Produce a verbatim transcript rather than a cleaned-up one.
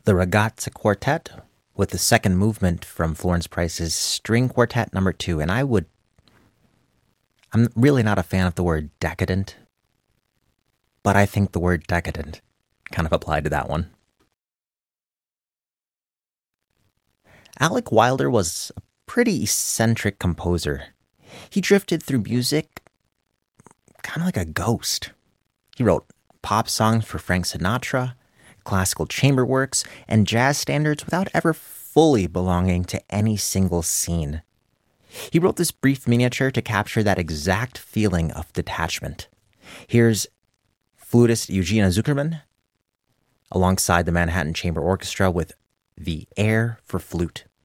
the Ragazza Quartet with the second movement from Florence Price's String Quartet number two. And I would, I'm really not a fan of the word decadent, but I think the word decadent kind of applied to that one. Alec Wilder was a pretty eccentric composer. He drifted through music kind of like a ghost. He wrote pop songs for Frank Sinatra, classical chamber works, and jazz standards without ever fully belonging to any single scene. He wrote this brief miniature to capture that exact feeling of detachment. Here's flutist Eugenia Zuckerman alongside the Manhattan Chamber Orchestra with The Air for Flute.